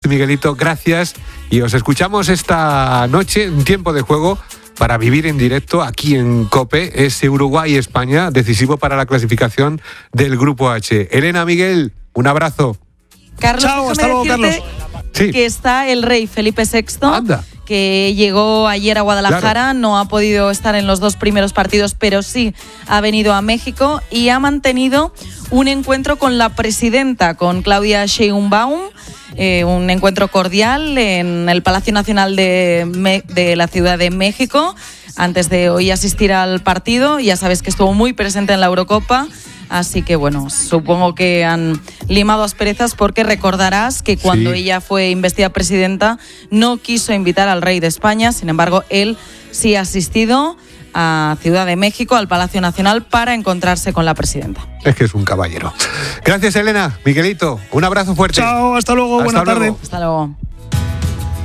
Miguelito, gracias. Y os escuchamos esta noche, un tiempo de juego para vivir en directo aquí en COPE. Es Uruguay-España, decisivo para la clasificación del Grupo H. Elena, Miguel, un abrazo. Carlos, chao, hasta luego, Carlos. Sí. Que está el rey Felipe VI. Anda. Que llegó ayer a Guadalajara, claro. No ha podido estar en los 2 primeros partidos, pero sí ha venido a México y ha mantenido un encuentro con la presidenta, con Claudia Sheinbaum, un encuentro cordial en el Palacio Nacional de la Ciudad de México, antes de hoy asistir al partido. Ya sabes que estuvo muy presente en la Eurocopa. Así que bueno, supongo que han limado asperezas porque recordarás que cuando ella fue investida presidenta no quiso invitar al rey de España. Sin embargo, él sí ha asistido a Ciudad de México, al Palacio Nacional, para encontrarse con la presidenta. Es que es un caballero. Gracias, Elena. Miguelito, un abrazo fuerte. Chao, hasta luego, buena tarde. Hasta luego.